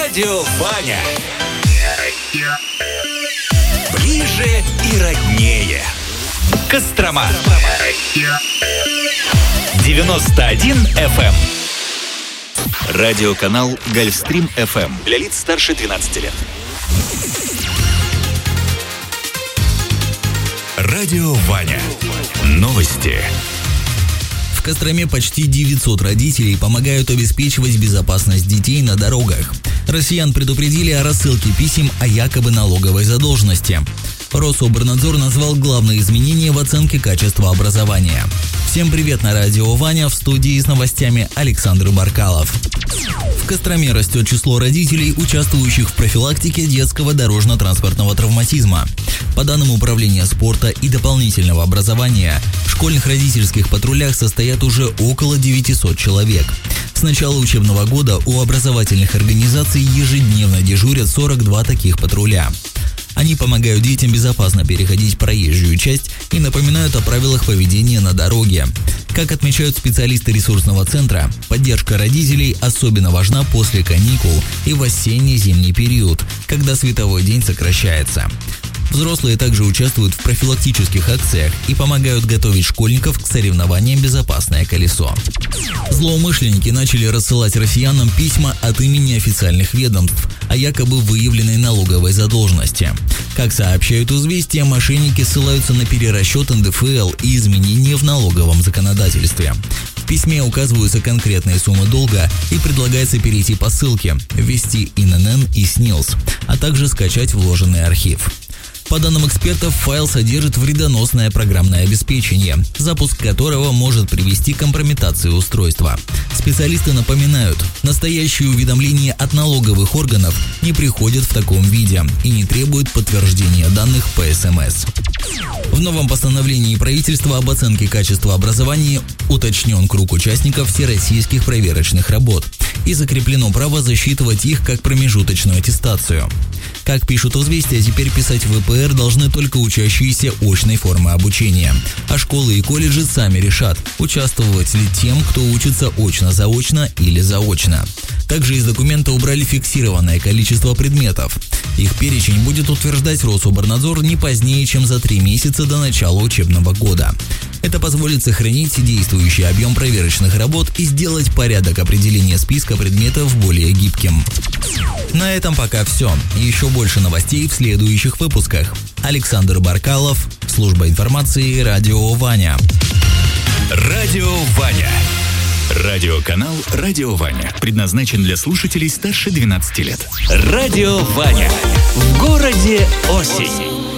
Радио Ваня. Ближе и роднее. Кострома. 91 FM. Радиоканал Гольфстрим FM. Для лиц старше 12 лет. Радио Ваня. Новости. В Костроме почти 900 родителей помогают обеспечивать безопасность детей на дорогах. Россиян предупредили о рассылке писем о якобы налоговой задолженности. Рособорнадзор назвал главные изменения в оценке качества образования. Всем привет, на радио Ваня, в студии с новостями Александр Баркалов. В Костроме растет число родителей, участвующих в профилактике детского дорожно-транспортного травматизма. По данным Управления спорта и дополнительного образования, в школьных родительских патрулях состоят уже около 900 человек. С начала учебного года у образовательных организаций ежедневно дежурят 42 таких патруля. Они помогают детям безопасно переходить проезжую часть и напоминают о правилах поведения на дороге. Как отмечают специалисты ресурсного центра, поддержка родителей особенно важна после каникул и в осенне-зимний период, когда световой день сокращается. Взрослые также участвуют в профилактических акциях и помогают готовить школьников к соревнованиям «Безопасное колесо». Злоумышленники начали рассылать россиянам письма от имени официальных ведомств о якобы выявленной налоговой задолженности. Как сообщают «Известия», мошенники ссылаются на перерасчет НДФЛ и изменения в налоговом законодательстве. В письме указываются конкретные суммы долга и предлагается перейти по ссылке, ввести ИНН и СНИЛС, а также скачать вложенный архив. По данным экспертов, файл содержит вредоносное программное обеспечение, запуск которого может привести к компрометации устройства. Специалисты напоминают, настоящие уведомления от налоговых органов не приходят в таком виде и не требуют подтверждения данных по СМС. В новом постановлении правительства об оценке качества образования уточнен круг участников всероссийских проверочных работ и закреплено право засчитывать их как промежуточную аттестацию. Как пишут «Известия», теперь писать ВПР должны только учащиеся очной формы обучения, а школы и колледжи сами решат, участвовать ли тем, кто учится очно-заочно или заочно. Также из документа убрали фиксированное количество предметов. Их перечень будет утверждать Рособорнадзор не позднее, чем за 3 месяца до начала учебного года. Это позволит сохранить действующий объем проверочных работ и сделать порядок определения списка предметов более гибким. На этом пока все. Еще больше новостей в следующих выпусках. Александр Баркалов, служба информации, радио Ваня. Радио Ваня. Радиоканал «Радио Ваня» предназначен для слушателей старше 12 лет. Радио Ваня. В городе осень.